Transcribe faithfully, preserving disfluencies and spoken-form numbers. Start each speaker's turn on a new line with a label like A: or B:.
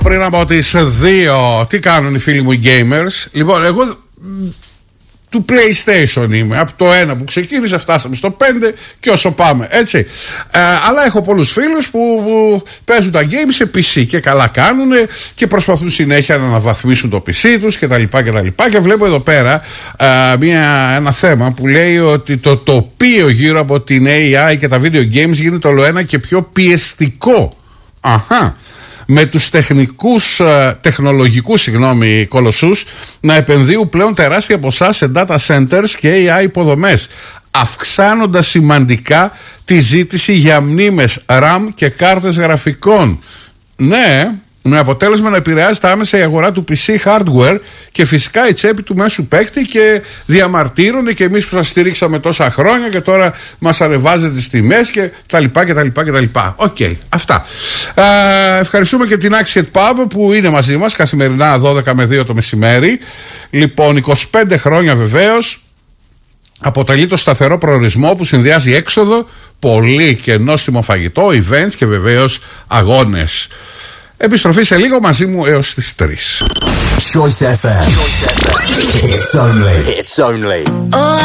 A: Πριν από τις δύο, τι κάνουν οι φίλοι μου οι gamers? Λοιπόν, εγώ του PlayStation είμαι. Από το ένα που ξεκίνησε φτάσαμε στο πέντε και όσο πάμε, έτσι. Ε, αλλά έχω πολλούς φίλους που, που παίζουν τα games σε πι σι και καλά κάνουν και προσπαθούν συνέχεια να αναβαθμίσουν το πι σι τους κτλ. Και, και βλέπω εδώ πέρα ε, μια, ένα θέμα που λέει ότι το τοπίο γύρω από την έι άι και τα video games γίνεται όλο ένα και πιο πιεστικό. Αχα. Με τους τεχνικούς, τεχνολογικούς συγγνώμη, κολοσσούς να επενδύουν πλέον τεράστια ποσά σε data centers και έι άι υποδομές, αυξάνοντας σημαντικά τη ζήτηση για μνήμες RAM και κάρτες γραφικών. Ναι, με αποτέλεσμα να επηρεάζεται άμεσα η αγορά του πι σι hardware και φυσικά η τσέπη του μέσου παίκτη, και διαμαρτύρονται και εμείς που σας στηρίξαμε τόσα χρόνια και τώρα μας ανεβάζετε τις τιμές και τα λοιπά και τα λοιπά και τα λοιπά. Οκ, okay, αυτά. Ε, ευχαριστούμε και την Axiet Pub που είναι μαζί μας καθημερινά δώδεκα με δύο το μεσημέρι. Λοιπόν, είκοσι πέντε χρόνια βεβαίως. Αποτελεί το σταθερό προορισμό που συνδυάζει έξοδο, πολύ και νόστιμο φαγητό, events και βεβαίως αγώνες. Επιστροφή σε λίγο μαζί μου έως τις τρεις.
B: Choice εφ εμ. It's only. It's only.